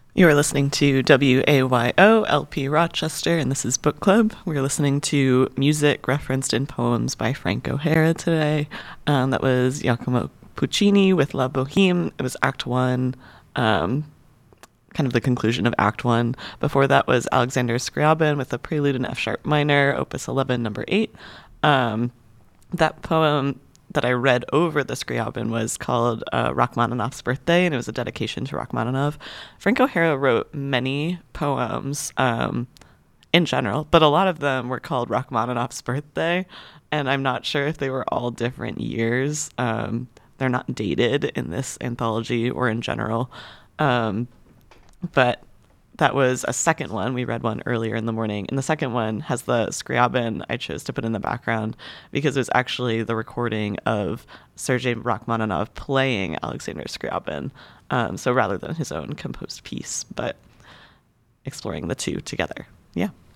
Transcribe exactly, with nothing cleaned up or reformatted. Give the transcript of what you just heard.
You are listening to W A Y O L P Rochester, and this is Book Club. We're listening to music referenced in poems by Frank O'Hara today. Um, that was Giacomo Puccini with La Boheme. It was Act One, um, kind of the conclusion of Act One. Before that was Alexander Scriabin with a Prelude in F sharp minor, Opus eleven, number eight. Um, that poem that I read over the Scriabin was called uh, Rachmaninoff's Birthday, and it was a dedication to Rachmaninoff. Frank O'Hara wrote many poems um, in general, but a lot of them were called Rachmaninoff's Birthday, and I'm not sure if they were all different years. Um, they're not dated in this anthology or in general, um, but that was a second one. We read one earlier in the morning. And the second one has the Scriabin I chose to put in the background because it was actually the recording of Sergei Rachmaninoff playing Alexander Scriabin. Um, so rather than his own composed piece, but exploring the two together. Yeah.